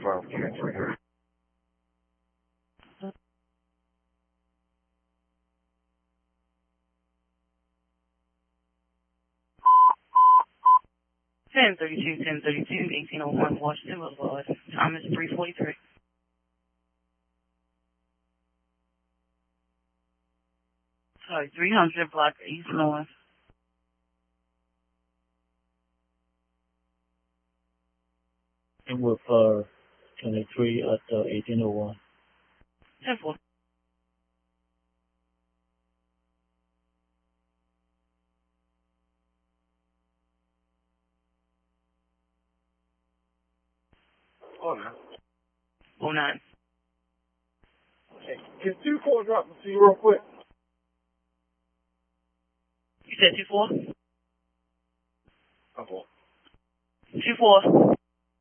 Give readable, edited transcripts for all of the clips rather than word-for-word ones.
confirm transfer here. Ten 1801 Washington Boulevard. Time is 3:43. Sorry, 300 block East North. And with 23 at 1801. 10-4. Oh, no. 09. Okay. Can 2-4 drop the C real quick? You said 24? Okay. 24.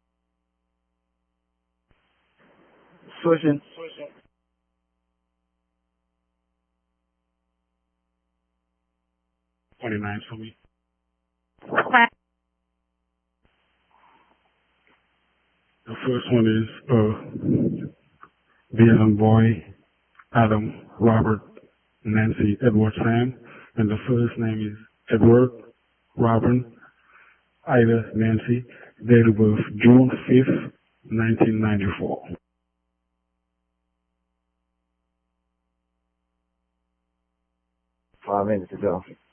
Switching. 29 for me. The first one is Vietnam Boy, Adam, Robert, Nancy, Edward, Sam, and the first name is Edward, Robin, Ida, Nancy, date of birth June 5th, 1994. $5 minutes to go.